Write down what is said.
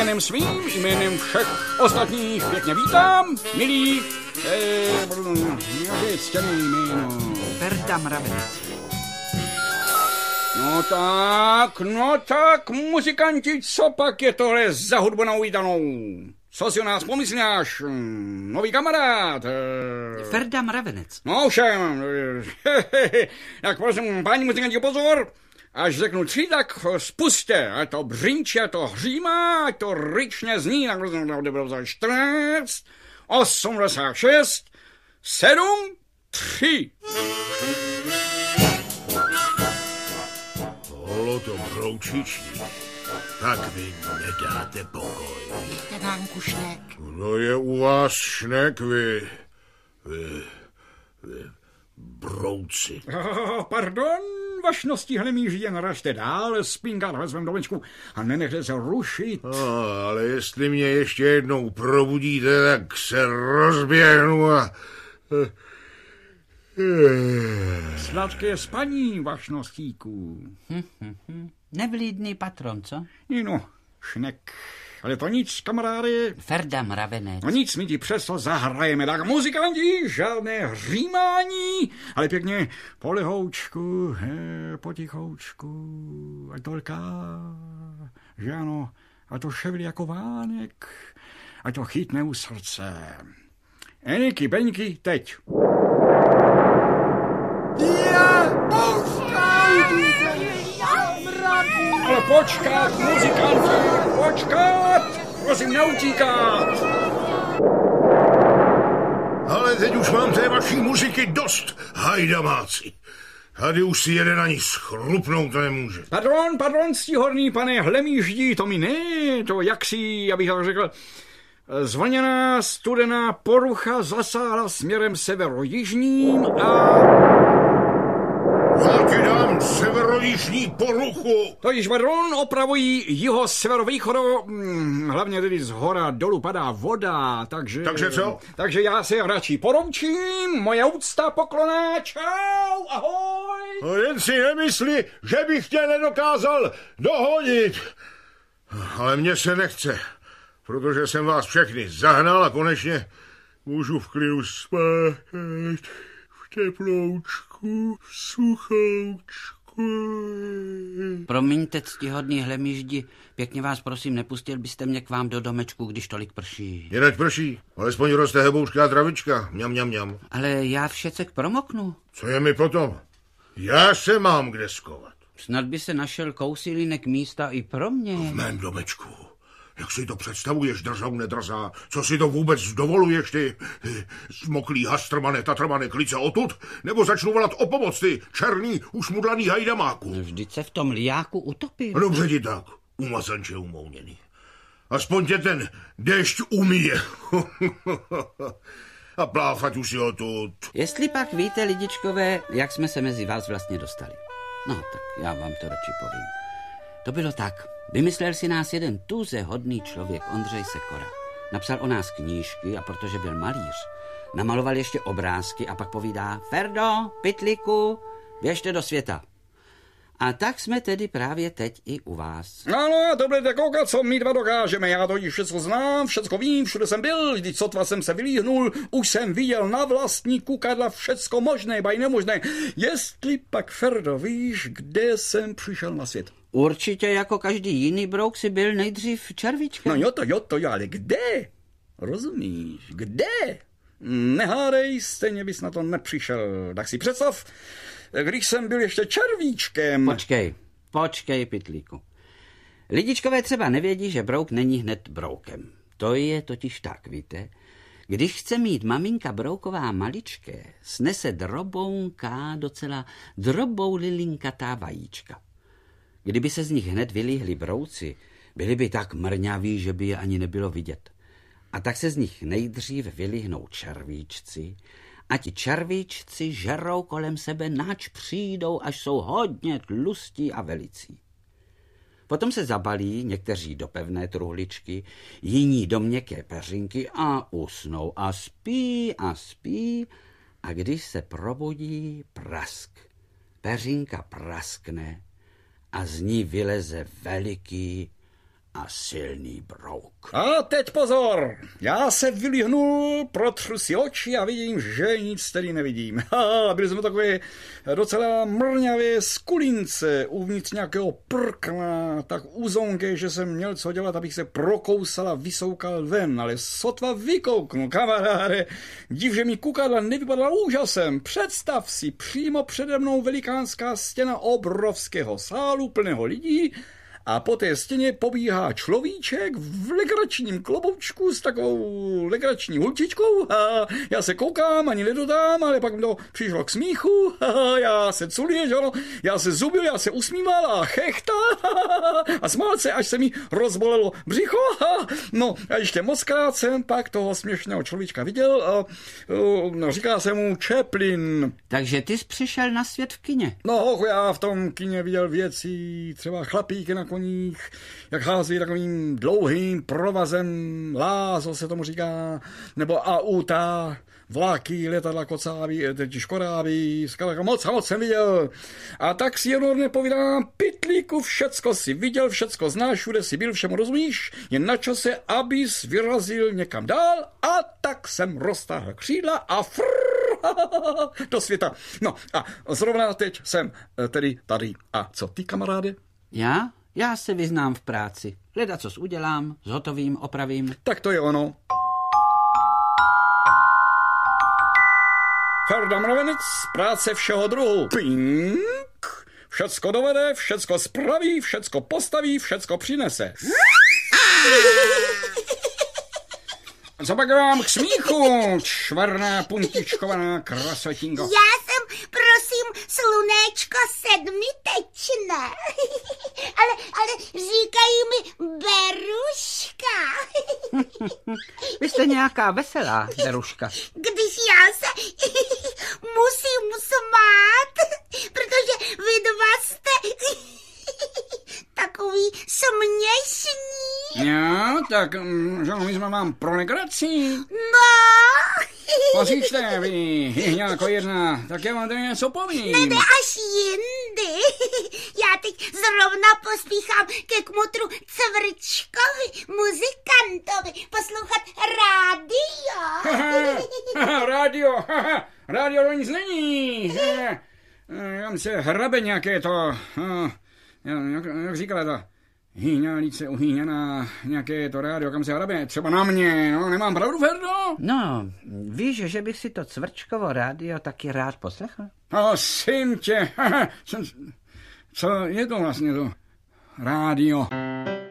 jménem svým, jménem všech ostatních pěkně vítám, milí, ctěný jméno. Ferda Mravenec. No tak, muzikanti, co pak je tohle za hudbu na uvítanou? Co si o nás pomyslíš? Nový kamarád? Ferda Mravenec. No všem. Tak prosím, páni muzikanti, pozor. Až řeknu 3, tak spuste. A to břinčí, a to hřímá, a to ryčně zní. Tak 14, 86, 7, 3. Holo to broučičí, tak vy nedáte pokoj. Víte nám, Šnek? Kdo je u vás Šnek, vy brouci? Pardon, vašnosti hlemíži, jen ražte dál, spínkat ve svém domečku a nenechte se rušit. Ale jestli mě ještě jednou probudíte, tak se rozběhnu a... Sladké spaní, vašnostíku. Nevlídný patron, co? No, Šnek. Ale to nic, kamarády. Ferda Mravenec. No nic, my ti přesto zahrajeme. Tak muzikanti, žádné hřímání, ale pěkně polehoučku, potichoučku. Ať to lká, že ano, a to ševlí jako vánek, ať to chytne u srdce. Eniky, beňky, teď. Ale počkat, muzikanti, počkat! Prosím, neutíkat! Ale teď už mám té vaší muziky dost, hajdamáci. Tady už si jeden ani schrupnout nemůže. Pardon, ctihodný pane Hlemíždí, to mi ne, to jaksi, abych tak řekl, zvlněná studená porucha zasáhla směrem severojižním a... Já ti dám severojižní poruchu. To již, pardon, opravují jiho severovýchodu, hlavně tedy z hora dolů padá voda, takže... Takže co? Takže já se radši poroučím, moje úcta, poklona, čau, ahoj. No jen si nemysli, že bych tě nedokázal dohodit. Ale mně se nechce, protože jsem vás všechny zahnal a konečně můžu v klidu spát, v teploučku, v suchoučku. Promiňte, ctihodný Hlemíždi, pěkně vás prosím, nepustil byste mě k vám do domečku, když tolik prší. Jenať prší, alespoň roste hebouška a travička, mňam. Ale já všecek promoknu. Co je mi potom? Já se mám kde skovat. Snad by se našel kousílínek místa i pro mě. V mém domečku. Jak si to představuješ, drzou nedrzá? Co si to vůbec dovoluješ, ty smoklý hastrmane, tatrmane, klice odtud? Nebo začnu volat o pomoc, ty černý, ušmudlaný hajdamáku? Vždyť se v tom liáku utopil. Dobře ti tak, umazanče umouněný. Aspoň tě ten déšť umíje. A pláfať už si odtud. Jestli pak víte, lidičkové, jak jsme se mezi vás vlastně dostali. No, tak já vám to radši povím. To bylo tak. Vymyslel si nás jeden tuze hodný člověk, Ondřej Sekora. Napsal o nás knížky a protože byl malíř, namaloval ještě obrázky a pak povídá: Ferdo, pytlíku, běžte do světa. A tak jsme tedy právě teď i u vás. No, to budete koukat, co my dva dokážeme. Já to již všecko znám, všecko vím, všude jsem byl, vždyť sotva jsem se vylíhnul, už jsem viděl na vlastní kukadla všecko možné, baj nemožné. Jestli pak, Ferdo, víš, kde jsem přišel na svět? Určitě jako každý jiný brouk si byl nejdřív červíčkem. No jo, ale kde? Rozumíš, kde? Nehádej, stejně bys na to nepřišel. Tak si představ, když jsem byl ještě červíčkem. Počkej, pytlíku. Lidičkové třeba nevědí, že brouk není hned broukem. To je totiž tak, víte? Když chce mít maminka brouková maličké, snese drobounká, docela drobou lilinkatá vajíčka. Kdyby se z nich hned vylíhli brouci, byli by tak mrňaví, že by je ani nebylo vidět. A tak se z nich nejdřív vylíhnou červíčci a ti červíčci žerou kolem sebe, nač přijdou, až jsou hodně tlustí a velicí. Potom se zabalí někteří do pevné truhličky, jiní do měkké peřinky a usnou a spí a když se probudí, prask. Peřinka praskne a z ní vyleze veliký a silný brouk. A teď pozor, já se vylíhnul, protřu si oči a vidím, že nic tedy nevidím. Byli jsme takové docela mrňavé skulince uvnitř nějakého prkna, tak uzonké, že jsem měl co dělat, abych se prokousal a vysoukal ven, ale sotva vykouknu, kamaráde, div, že mi kukadla nevypadala úžasem. Představ si, přímo přede mnou velikánská stěna obrovského sálu plného lidí, a po té stěně pobíhá človíček v legračním kloboučku s takovou legrační hulčičkou a já se koukám, ani nedodám, ale pak mi to přišlo k smíchu, já se culil, já se zubil, já se usmíval a chechtal a smál se, až se mi rozbolelo břicho. No a ještě mockrát jsem pak toho směšného človíčka viděl a říká se mu Chaplin. Takže ty jsi přišel na svět v kině? No, já v tom kině viděl věci, třeba chlapíky na koních, jak hází takovým dlouhým provazem, lázo se tomu říká, nebo auta, vláky, letadla, kocávy, škodáby, moc jsem viděl. A tak si jednou nepovídám, pytlíku, všecko si viděl, všecko znáš, všude si byl, všemu rozumíš, jen na čase, abys vyrazil někam dál, a tak jsem roztáhl křídla a do světa. No a zrovna teď jsem tedy tady. A co ty, kamaráde? Já se vyznám v práci. Ledacos udělám, zhotovím, opravím. Tak to je ono. Ferda Mravenec, práce všeho druhu. Pink. Všecko dovede, všecko spraví, všecko postaví, všecko přinese. Co pak vám k smíchu, čvarná puntičkovaná krasotinko? Já jsem, prosím, slunéčko sedmitečné. ale říkají mi Beruška. Vy jste nějaká veselá, Beruška. Když já se musím smát, protože vy dva jste takový směšní. Jo, tak my jsme vám pro legraci. No. Poslyšte, vy jako jedna, tak já vám tady něco povím. Ne, až jindy. Já teď zrovna pospíchám ke kmotru Cvrčkovi, muzikantovi, poslouchat rádio. Rádio to nic není. Tam se hrabe nějaké to, jak říkala ta hýňalice uhýňaná, nějaké to rádio, kam se hrabe, třeba na mě, no, nemám pravdu, Ferdo? No, víš, že bych si to Cvrčkovo rádio taky rád poslechl? Prosím tě, co je to vlastně to rádio?